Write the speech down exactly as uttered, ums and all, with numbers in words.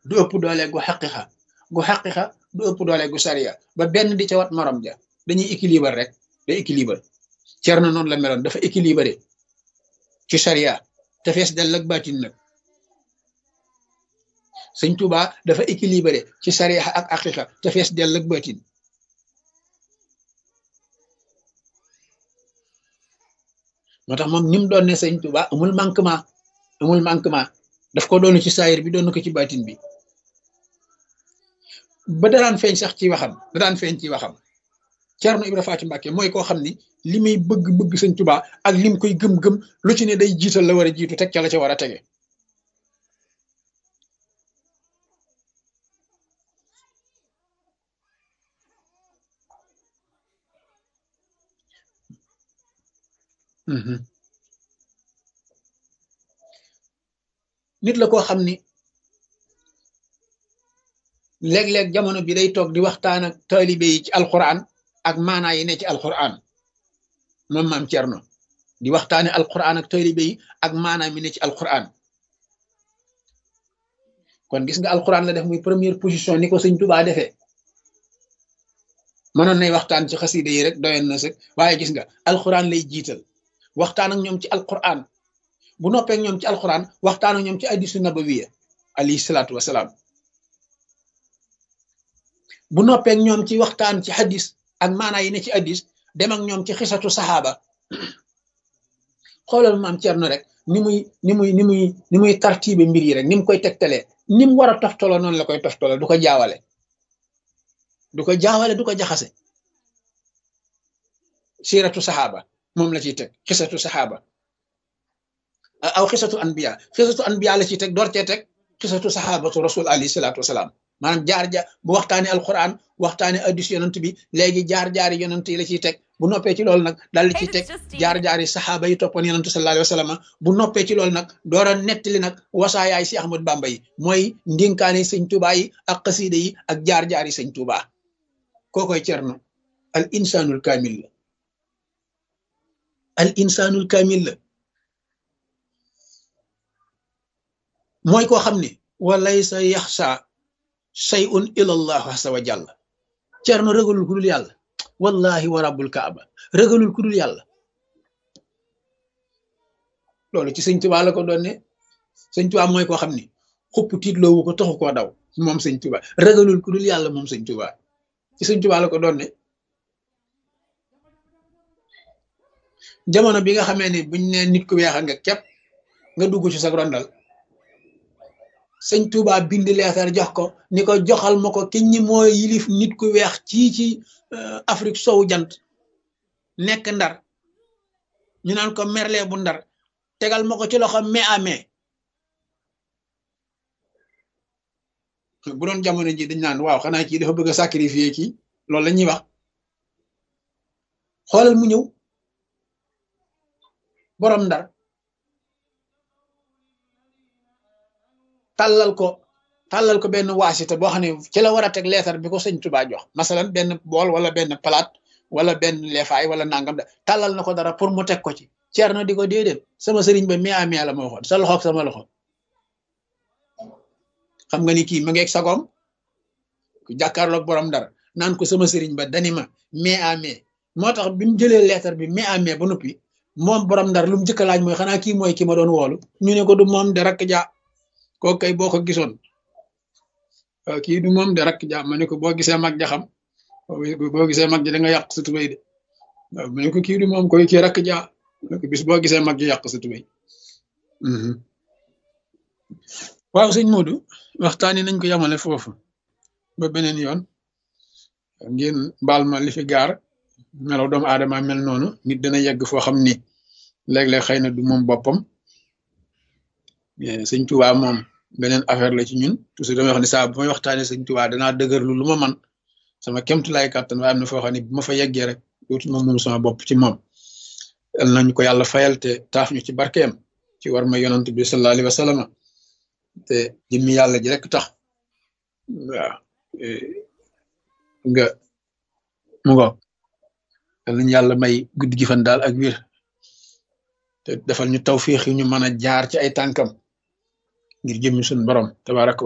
du ëpp doole gu xaqiqa gu xaqiqa du ëpp doole gu sariya ba benn di ca wat morom ja dañuy équilibre rek day équilibre Cerno noonu la meloon dafa équilibré ci sariya te fees dell ak baatin nag sëñ Tuuba dafa équilibré ci sariya ak aqiqa te fees dell ak baatin moo tax moom ni mu doon ne sëñ Tuuba amul manquement amul manquement daf ko doon ci saayir bi doon ko ci baatin bi ba daraan feeñ sax ci waxam daraan feeñ ci waxam Cerno Ibra Faati Mbàkke mooy koo xam ni li muy bëgg-bëgg sëñ Tuuba ak lim koy gëm-gëm lu ci ne day jiital la war a jiitu teg ca la ca war a tege nit la koo xam ni léeg-léeg jamono bi day toog di waxtaan ak taalibe yi ci alquran ak maanaa yi ne ci alquran moom maam Cerno di waxtaane alquran ak taalibe yi ak maanaa mi ne ci alquran kon gis nga alquran la def muy première position ni ko sëñ Tuubaa defee mënoon nay waxtaan ci xasida yi rek doyoon na sëg waaye gis nga alquran lay jiital waxtaan ak ñoom ci alquran bu noppee ak ñoom ci alquran waxtaan ak ñoom ci hadiisu nabawiya alayhi salaatu wasalaam bu noppee ak ñoom ci waxtaan ci hadis ak maanaa yi ne ci hadis dem ak ñoom ci xisatu saxaaba xoolal maam Cerno rek ni muy ni muy ni muy ni muy tartibe mbir yi rek ni mu koy tegtalee ni mu war a toftaloo noonu la koy toftaloo du ko jaawale du ko jaawale du ko jaxase siiratu saxaaba moom la ciy teg xisatu saxaaba aw xisatu anbiya xisatu anbiya la ciy teg door cee teg xisatu saxaabatu rasul alayhi salaatu wasalaam maanaam jaar jaar bu waxtaanee alquran waxtaanee addis yonant bi léegi jaar jaari yonant yi la ciy teg bu noppee ci loolu nag daal di ciy teg jaar jaari saxaaba yi toppoon yonantu sallallahu alayhi wa sallam bu noppee ci loolu nag door a nettali nag wasaayaay si Ahmad Bamba yi mooy ndénkaane sëñ Tuubaa yi ak xasiida yi ak jaar jaari sëñ Tuubaa kookoy Cerno al insanul kaamil la al insanul kaamil la mooy koo xam ne walaysa yaxsa shay'un ila allah azza wa jalla Cerno ragalul ku dul yàlla wallahi wa rabbul kaaba ragalul ku dul yàlla loolu ci sëñ Tuubaa la ko doon ne sëñ Tuubaa mooy koo xam ni xupp tiitloowu ko taxu koo daw moom sëñ Tuubaa ragalul ku dul yàlla moom sëñ Tuubaa ci sëñ Tuubaa la ko doon ne jamono bi nga xamee ne buñ ne nit ku weexa nga képp nga dugg ci sa rondal sëñ Tuubaa bind leetar jox ko ni ko joxal ma ko ki ñi mooy yilif nit ku weex ci ci Afrique sowu jant nekk Ndar ñu naan ko Merle bu Ndar tegal ma ko ci loxo mais à mais bu doon jamono ji dañ naan waaw xanaa kii dafa bëgg a sacrifier kii loolu la ñuy wax xoolal mu ñëw borom Ndar tàllal ko tàllal ko benn waasita boo xam ne ci la war a teg leetar bi ko sëñ Tuubaa jox masalan benn bool wala benn palaat wala benn leefaay wala nangam da tàllal na ko dara pour mu teg ko ci Cerno di ko déedéet sama sëriñ ba mi amee la ma waxoon sa loxoog sama loxo xam nga ni kii ma ngeeg sagoom ku jàkkaarloog borom Ndar naan ko sama sëriñ ba dani ma mais amee moo tax bi mu jëlee leetar bi mais amee ba noppi moom borom Ndar lu mu njëkk a laaj mooy xanaa kii mooy ki ma doon woolu ñu ne ko du moom de rakk ja kooku kay boo ko gisoon kii du moom de rakk ja ma ne ko boo gisee mag ja xam boo gisee mag ja da nga yàq sa tubéy de waaw ma ne ko kii du moom koy kii rakk ja ma ne ko bis boo gisee mag ja yàq sa tubéy waaw sëñ Modou waxtaani nañ ko yamale foofu ba beneen yoon ngeen baal ma li fi gaar melaw doomu aadama mel noonu nit dana yegg foo xam ni léeg-léeg xëy na du moom boppam sëñ Tuubaa moom beneen affaire la ci ñun toujours damay wax ne saa bu may waxtaanee sëñ Tuubaa danaa dëgërlu lu ma man sama kemtu lay kàttan waaye am na foo xam ne bu ma fa yeggee rek dootu ma moom sama bopp ci moom yal nañu ko yàlla fayal te taaf ñu ci barkeem ci war ma yonant bi sallallahu alayhi wa sallam te jëmmi yàlla ji rek tax waaw nga mu ngo yal nañu yàlla may guddi gi fan daal ak wir te defal ñu tawfiix yu ñu mën a jaar ci ay tànkam ngir jëmmi suñu borom tabaaraka